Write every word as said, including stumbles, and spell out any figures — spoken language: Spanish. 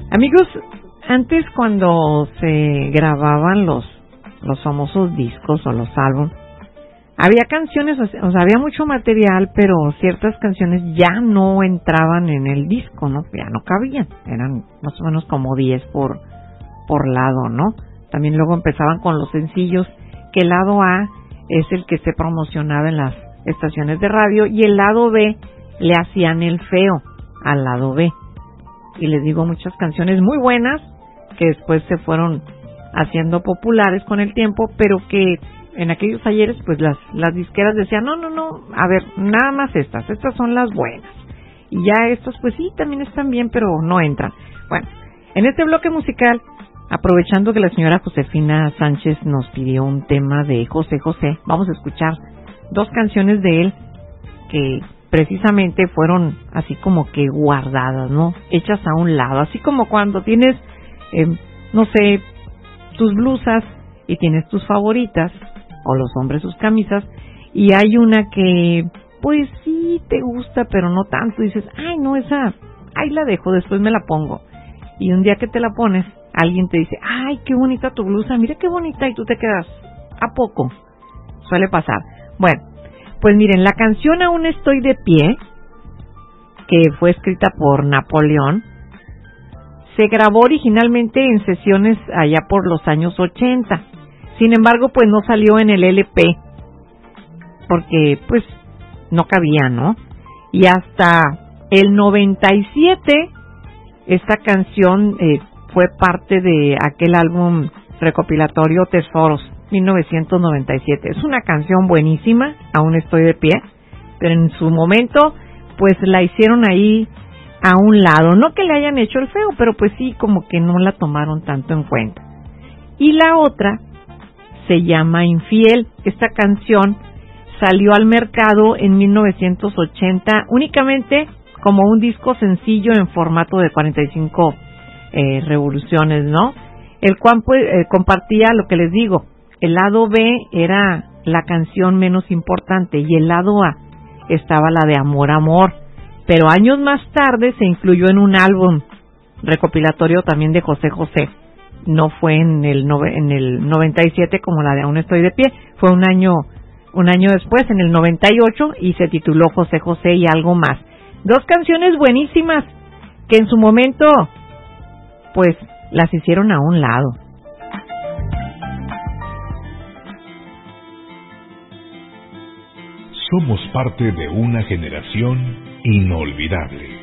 Amigos, antes cuando se grababan los, los famosos discos o los álbumes, había canciones, o sea, había mucho material, pero ciertas canciones ya no entraban en el disco, ¿no? Ya no cabían, eran más o menos como diez por, por lado, ¿no? También luego empezaban con los sencillos, que el lado A es el que se promocionaba en las estaciones de radio y el lado B le hacían el feo al lado B. Y les digo, muchas canciones muy buenas que después se fueron haciendo populares con el tiempo, pero que en aquellos ayeres pues las las disqueras decían, no, no, no, a ver, nada más estas, estas son las buenas. Y ya estas pues sí, también están bien, pero no entran. Bueno, en este bloque musical, aprovechando que la señora Josefina Sánchez nos pidió un tema de José José, vamos a escuchar dos canciones de él que precisamente fueron así como que guardadas, ¿no? Hechas a un lado, así como cuando tienes, eh, no sé, tus blusas y tienes tus favoritas, o los hombres sus camisas, y hay una que, pues sí, te gusta, pero no tanto, dices, ay, no, esa, ahí la dejo, después me la pongo. Y un día que te la pones, alguien te dice, ay, qué bonita tu blusa, mira qué bonita, y tú te quedas, ¿a poco? Suele pasar. Bueno, pues miren, la canción Aún estoy de pie, que fue escrita por Napoleón, se grabó originalmente en sesiones allá por los años ochenta. Sin embargo, pues no salió en el L P, porque pues no cabía, ¿no? Y hasta el noventa y siete, esta canción eh, fue parte de aquel álbum recopilatorio Tesoros, mil novecientos noventa y siete. Es una canción buenísima, Aún estoy de pie, pero en su momento, pues la hicieron ahí a un lado. No que le hayan hecho el feo, pero pues sí, como que no la tomaron tanto en cuenta. Y la otra se llama Infiel. Esta canción salió al mercado en mil novecientos ochenta únicamente como un disco sencillo en formato de cuarenta y cinco eh, revoluciones, ¿no? El cual pues, eh, compartía lo que les digo, el lado B era la canción menos importante y el lado A estaba la de Amor, Amor, pero años más tarde se incluyó en un álbum recopilatorio también de José José. No fue en el nove, en el noventa y siete como la de Aún estoy de pie, fue un año un año después, en el noventa y ocho, y se tituló José José y algo más. Dos canciones buenísimas que en su momento pues las hicieron a un lado. Somos parte de una generación inolvidable.